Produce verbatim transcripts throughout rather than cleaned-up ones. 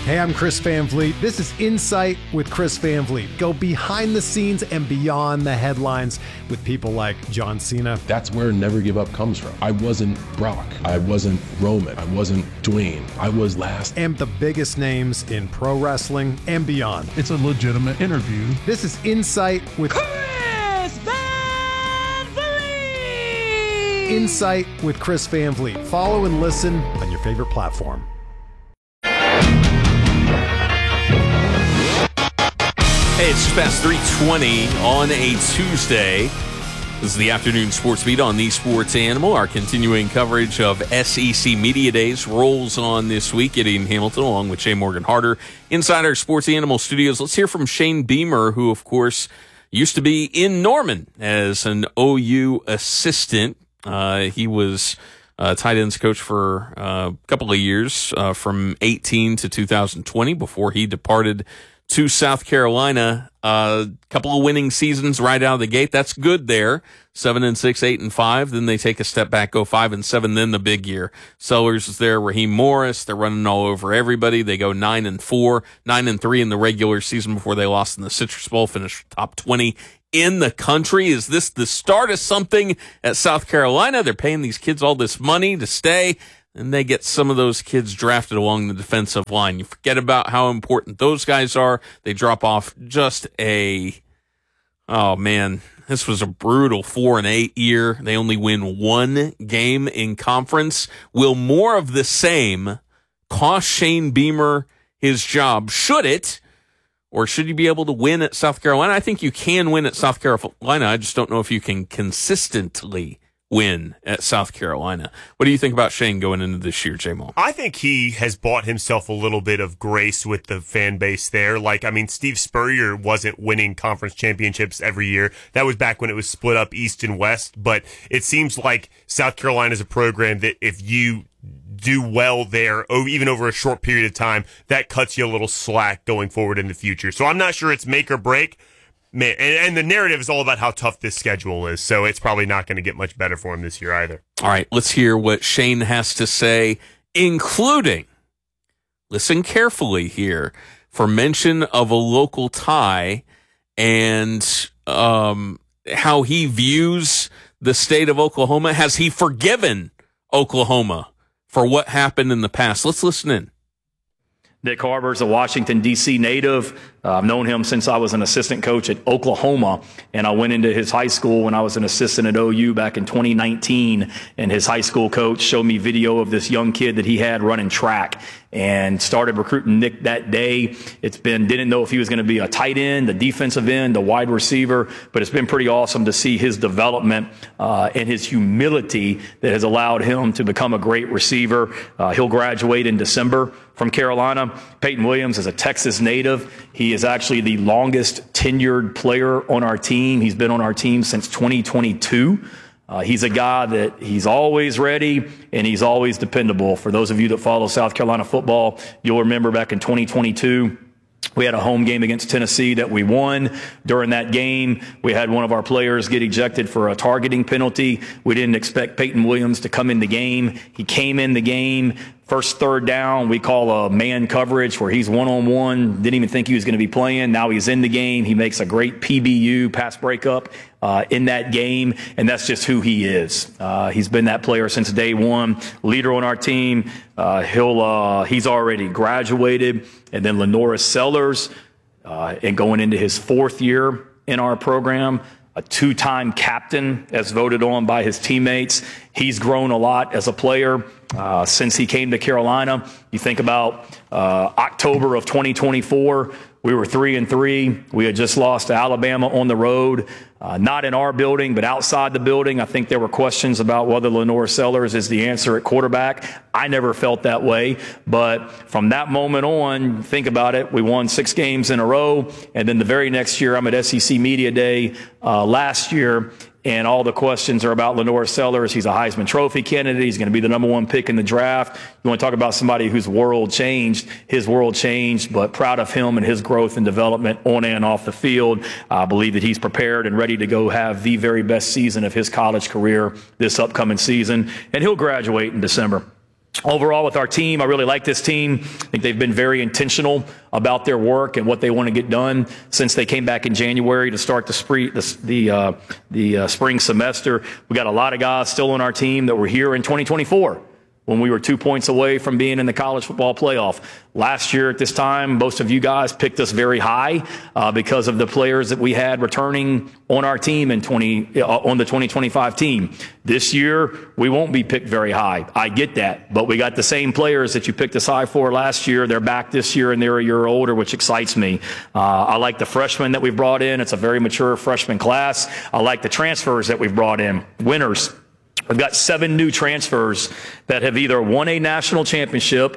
Hey, I'm Chris Van Vliet. This is Insight with Chris Van Vliet. Go behind the scenes and beyond the headlines with people like John Cena. That's where Never Give Up comes from. I wasn't Brock. I wasn't Roman. I wasn't Dwayne. I was last. And the biggest names in pro wrestling and beyond. It's a legitimate interview. This is Insight with Chris Van Vliet. Insight with Chris Van Vliet. Follow and listen on your favorite platform. Hey, it's just past three twenty on a Tuesday. This is the Afternoon Sports Beat on the Sports Animal. Our continuing coverage of S E C Media Days rolls on this week. Gideon Hamilton along with Jay Morgan Harder inside our Sports Animal studios. Let's hear from Shane Beamer, who, of course, used to be in Norman as an O U assistant. Uh, he was uh, tight ends coach for uh, a couple of years, uh, from eighteen to two thousand twenty, before he departed to South Carolina. A uh, couple of winning seasons right out of the gate. That's good there. Seven and six, eight and five. Then they take a step back, go five and seven. Then the big year. Sellers is there. Raheem Morris. They're running all over everybody. They go nine and four, nine and three in the regular season before they lost in the Citrus Bowl. Finished top twenty in the country. Is this the start of something at South Carolina? They're paying these kids all this money to stay, and they get some of those kids drafted along the defensive line. You forget about how important those guys are. They drop off just a, oh man, this was a brutal four and eight year. They only win one game in conference. Will more of the same cost Shane Beamer his job? Should it? Or should you be able to win at South Carolina? I think you can win at South Carolina. I just don't know if you can consistently win at South Carolina. What do you think about Shane going into this year, J-Mo? I think he has bought himself a little bit of grace with the fan base there. Like, I mean, Steve Spurrier wasn't winning conference championships every year. That was back when it was split up East and West. But it seems like South Carolina is a program that if you do well there, even over a short period of time, that cuts you a little slack going forward in the future. So I'm not sure it's make or break. Man, and, and the narrative is all about how tough this schedule is, so it's probably not going to get much better for him this year either. All right, let's hear what Shane has to say, including, listen carefully here, for mention of a local tie and um, how he views the state of Oklahoma. Has he forgiven Oklahoma for what happened in the past? Let's listen in. Nick Harber's a Washington, D C native. Uh, I've known him since I was an assistant coach at Oklahoma, and I went into his high school when I was an assistant at O U back in twenty nineteen, and his high school coach showed me video of this young kid that he had running track and started recruiting Nick that day. It's been, didn't know if he was going to be a tight end, a defensive end, a wide receiver, but it's been pretty awesome to see his development uh, and his humility that has allowed him to become a great receiver. Uh, he'll graduate in December from Carolina. Peyton Williams is a Texas native. He is actually the longest tenured player on our team. He's been on our team since twenty twenty-two. Uh, he's a guy that he's always ready and he's always dependable. For those of you that follow South Carolina football, you'll remember back in twenty twenty-two, we had a home game against Tennessee that we won. During that game, we had one of our players get ejected for a targeting penalty. We didn't expect Peyton Williams to come in the game. He came in the game. First third down, we call a man coverage where he's one-on-one. Didn't even think he was going to be playing. Now he's in the game. He makes a great P B U, pass breakup, uh, in that game, and that's just who he is. Uh, he's been that player since day one, leader on our team. Uh, he'll uh, he's already graduated. And then Lenoris Sellers, uh, and going into his fourth year in our program, a two-time captain as voted on by his teammates. He's grown a lot as a player uh, since he came to Carolina. You think about uh, October of twenty twenty-four, we were three and three. We had just lost to Alabama on the road, uh, not in our building, but outside the building. I think there were questions about whether Lenoris Sellers is the answer at quarterback. I never felt that way. But from that moment on, think about it, we won six games in a row. And then the very next year, I'm at S E C Media Day uh, last year, and all the questions are about Lenoris Sellers. He's a Heisman Trophy candidate. He's going to be the number one pick in the draft. You want to talk about somebody whose world changed. His world changed, but proud of him and his growth and development on and off the field. I believe that he's prepared and ready to go have the very best season of his college career this upcoming season, and he'll graduate in December. Overall, with our team, I really like this team. I think they've been very intentional about their work and what they want to get done since they came back in January to start the spree, the the, uh, the uh, spring semester. We got a lot of guys still on our team that were here in twenty twenty-four. When we were two points away from being in the college football playoff. Last year at this time, most of you guys picked us very high uh, because of the players that we had returning on our team in twenty uh, on the twenty twenty-five team. This year, we won't be picked very high. I get that, but we got the same players that you picked us high for last year. They're back this year, and they're a year older, which excites me. Uh, I like the freshmen that we've brought in. It's a very mature freshman class. I like the transfers that we've brought in. Winners. We've got seven new transfers that have either won a national championship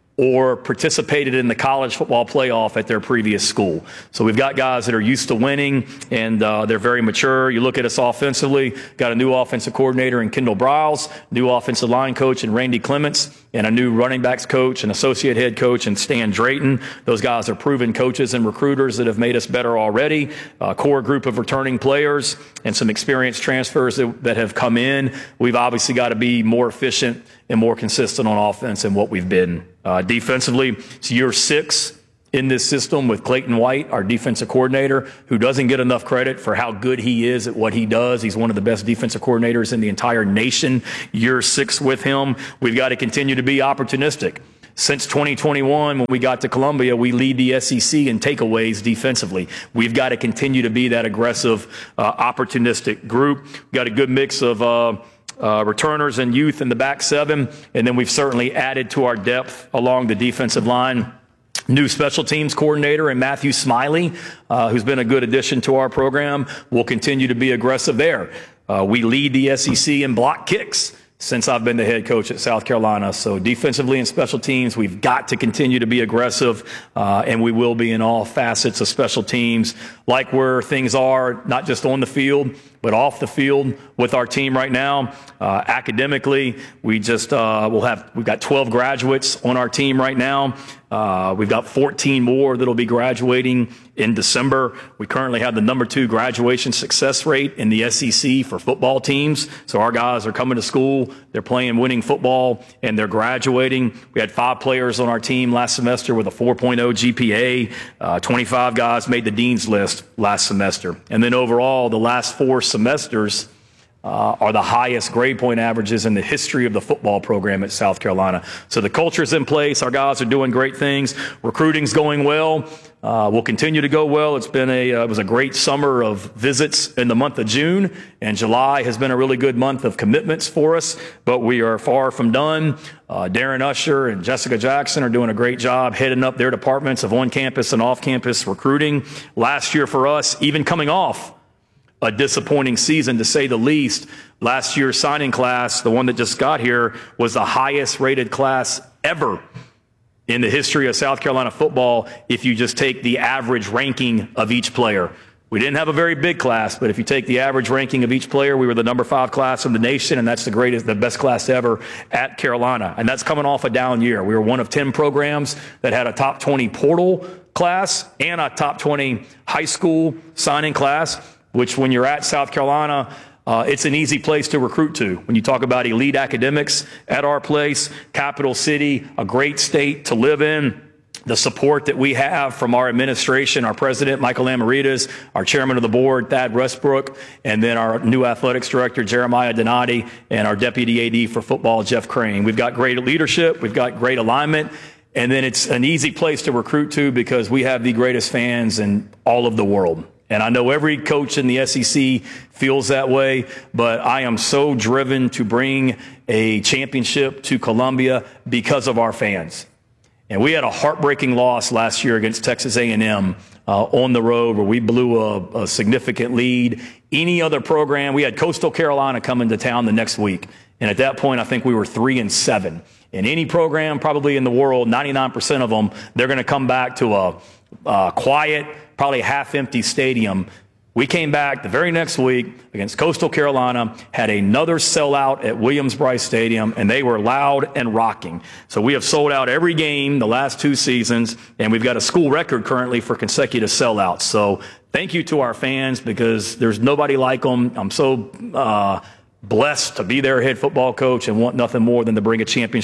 or participated in the college football playoff at their previous school. So we've got guys that are used to winning, and uh, they're very mature. You look at us offensively, got a new offensive coordinator in Kendall Briles, new offensive line coach in Randy Clements, and a new running backs coach and associate head coach in Stan Drayton. Those guys are proven coaches and recruiters that have made us better already. A core group of returning players and some experienced transfers that, that have come in. We've obviously got to be more efficient and more consistent on offense than what we've been. Uh, defensively, it's year six in this system with Clayton White, our defensive coordinator, who doesn't get enough credit for how good he is at what he does. He's one of the best defensive coordinators in the entire nation. Year six with him. We've got to continue to be opportunistic. Since twenty twenty-one, when we got to Columbia, we lead the S E C in takeaways defensively. We've got to continue to be that aggressive, uh, opportunistic group. We've got a good mix of uh, Uh, returners and youth in the back seven, and then we've certainly added to our depth along the defensive line. New special teams coordinator in Matthew Smiley, uh, who's been a good addition to our program. We'll continue to be aggressive there. Uh, we lead the S E C in block kicks since I've been the head coach at South Carolina. So defensively and special teams, we've got to continue to be aggressive, uh, and we will be in all facets of special teams, like where things are, not just on the field, but off the field with our team right now. Uh, academically, we just uh, will have we've got twelve graduates on our team right now. Uh, we've got fourteen more that'll be graduating in December. We currently have the number two graduation success rate in the S E C for football teams. So our guys are coming to school, they're playing winning football, and they're graduating. We had five players on our team last semester with a four point oh G P A. Uh, twenty-five guys made the dean's list last semester. And then overall, the last four semesters Uh, are the highest grade point averages in the history of the football program at South Carolina. So the culture's in place. Our guys are doing great things. Recruiting's going well. Uh, will continue to go well. It's been a, uh, it was a great summer of visits in the month of June, and July has been a really good month of commitments for us, but we are far from done. Uh, Darren Usher and Jessica Jackson are doing a great job heading up their departments of on-campus and off-campus recruiting. Last year for us, even coming off a disappointing season, to say the least. Last year's signing class, the one that just got here, was the highest rated class ever in the history of South Carolina football if you just take the average ranking of each player. We didn't have a very big class, but if you take the average ranking of each player, we were the number five class in the nation, and that's the greatest, the best class ever at Carolina. And that's coming off a down year. We were one of ten programs that had a top twenty portal class and a top twenty high school signing class, which when you're at South Carolina, uh, it's an easy place to recruit to. When you talk about elite academics at our place, capital city, a great state to live in, the support that we have from our administration, our president, Michael Amaritas, our chairman of the board, Thad Westbrook, and then our new athletics director, Jeremiah Donati, and our deputy A D for football, Jeff Crane. We've got great leadership. We've got great alignment. And then it's an easy place to recruit to because we have the greatest fans in all of the world. And I know every coach in the S E C feels that way, but I am so driven to bring a championship to Columbia because of our fans. And we had a heartbreaking loss last year against Texas A and M uh, on the road where we blew a, a significant lead. Any other program, we had Coastal Carolina come into town the next week. And at that point, I think we were three and seven. In any program probably in the world, ninety-nine percent of them, they're going to come back to a, a quiet, probably half-empty stadium. We came back the very next week against Coastal Carolina, had another sellout at Williams-Brice Stadium, and they were loud and rocking. So we have sold out every game the last two seasons, and we've got a school record currently for consecutive sellouts. So thank you to our fans because there's nobody like them. I'm so uh, blessed to be their head football coach and want nothing more than to bring a championship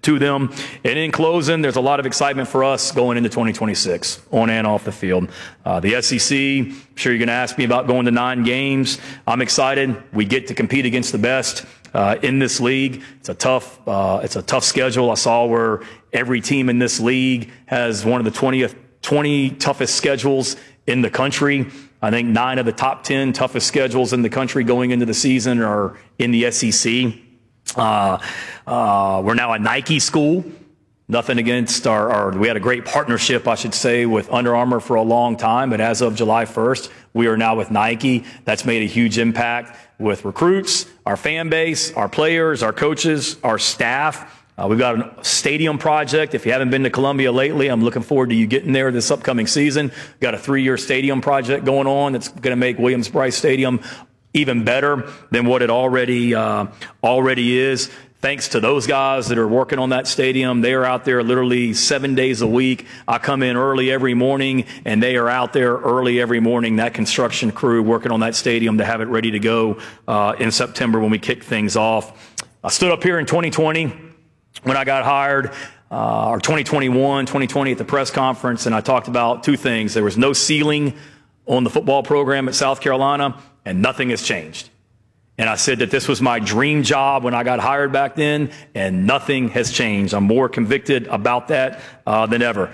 to them. And in closing, there's a lot of excitement for us going into twenty twenty-six on and off the field. Uh, the S E C, I'm sure you're going to ask me about going to nine games. I'm excited. We get to compete against the best uh, in this league. It's a tough, uh, it's a tough schedule. I saw where every team in this league has one of the twentieth, twenty toughest schedules in the country. I think nine of the top ten toughest schedules in the country going into the season are in the S E C. Uh, uh, we're now a Nike school. Nothing against our, our, we had a great partnership, I should say, with Under Armour for a long time. But as of July first, we are now with Nike. That's made a huge impact with recruits, our fan base, our players, our coaches, our staff. Uh, we've got a stadium project. If you haven't been to Columbia lately, I'm looking forward to you getting there this upcoming season. We've got a three-year stadium project going on that's going to make Williams-Brice Stadium even better than what it already uh, already is. Thanks to those guys that are working on that stadium. They are out there literally seven days a week. I come in early every morning, and they are out there early every morning, that construction crew working on that stadium to have it ready to go uh, in September when we kick things off. I stood up here in twenty twenty when I got hired, uh, or twenty twenty-one, twenty twenty at the press conference, and I talked about two things. There was no ceiling on the football program at South Carolina, and nothing has changed. And I said that this was my dream job when I got hired back then, and nothing has changed. I'm more convicted about that uh, than ever.